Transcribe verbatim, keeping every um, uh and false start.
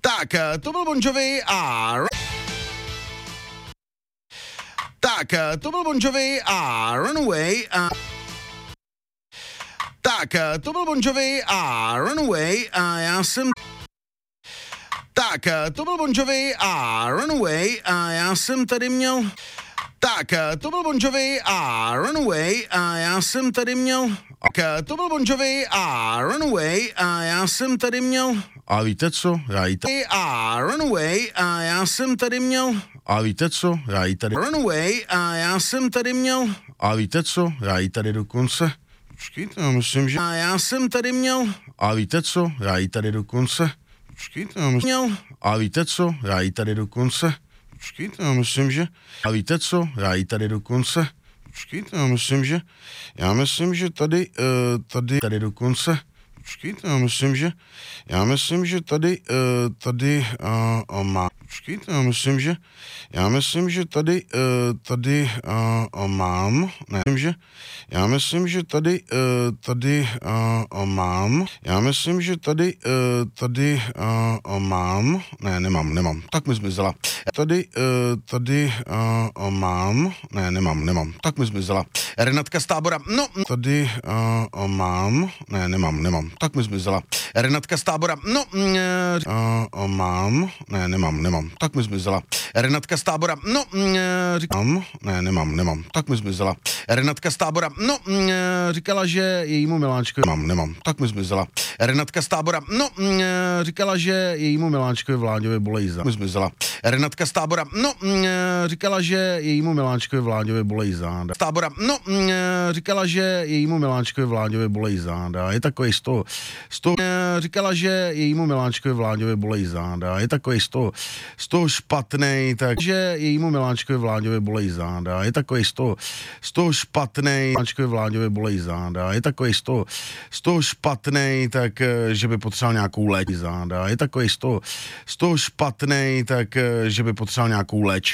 Tak, to byl Bon Jovi a... Tak, to byl Bon Jovi a Runaway a... Tak, to byl Bon Jovi a Runaway a já jsem... Tak, to byl Bon Jovi a Runaway a já jsem tady měl... Tak, to byl Bon Jovi a Runaway a já jsem tady měl... Tak, to byl Bon Jovi a Runaway a já jsem tady měl... A víte co? Já jí tady... A Runaway a já jsem tady měl... A víte co? Já jí tady... Runaway a já jsem tady měl... A víte co? Já jí tady dokonce... Počkejte, já myslím, že... A já jsem tady měl... A víte co? Já jí tady dokonce... Počkejte, já myslím... A víte co? Já jí tady dokonce... Počkejte, já myslím, že... A víte co? Já jí tady dokonce... Počkejte, já myslím, že... Já myslím, že tady... Uh, tady... Tady dokonce... Počkejte, já myslím, že... Já myslím, že tady... Uh, tady... Uh, uh, má... Počkejte, já myslím, že... Já myslím, že tady... Uh, tady... Uh, uh, mám... Ne, myslím, že... Já myslím, že tady... Uh, tady... Uh, uh, mám... Já myslím, že tady... Uh, tady... Uh, uh, mám... Ne, nemám, nemám. Tak mi zmizela. Tady... Uh, tady... Uh, uh, mám... Ne, nemám, nemám. Tak mi zmizela. Renatka z Tábora. No... Tady... Uh, uh, mám... Ne, nemám, nemám. Tak mi zmizela. Renatka z Tábora. No... Uh, uh, mám... Ne, nemám, nemám. Tak mi zmizela. Renatka z Tábora. No... Uh, říkám... Ne, nemám, nemám. Tak mi zmizela. Renatka z Tábora. No... Uh, říkala, že jejímu miláčkovi... Nemám, nemám. Tak mi zmizela. Renatka z Tábora. No... Uh, říkala, že jejímu miláčkovi Vláďovi bolej záda. Mi zmizela. Renatka z Tábora. No... Uh, říkala, že jejímu miláčkovi Vláďovi bolej záda. Z Tábora. No... Uh, říkala, že jejímu miláčkovi Vláďovi bolej záda. Je takový z toho... Z toho... Uh, říkala, že jejímu miláčkovi Vláďovi bolej záda. Je takový z toho... Z toho špatnej, takže jejímu miláčkovi Vláďovi bolej záda. Je takový z toho... Z toho špatnej... Miláčkovi Vláďovi bolej záda. Je takový z toho... Z toho špatnej, tak že by potřeboval nějakou léč záda. Je takový z toho... Z toho špatnej, tak že by potřeboval nějakou léč.